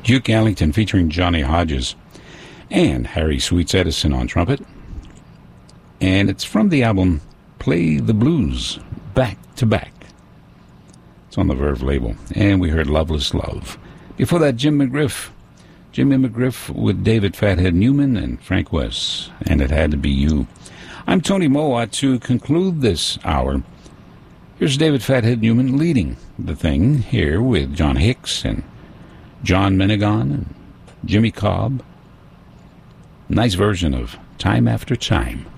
Duke Ellington featuring Johnny Hodges and Harry Sweets Edison on trumpet. And it's from the album Play the Blues, Back to Back. It's on the Verve label. And we heard Loveless Love. Before that, Jimmy McGriff with David Fathead Newman and Frank West, and It Had to Be You. I'm Tony Moa. To conclude this hour, here's David Fathead Newman leading the thing here with John Hicks and John Menegon and Jimmy Cobb. Nice version of Time After Time.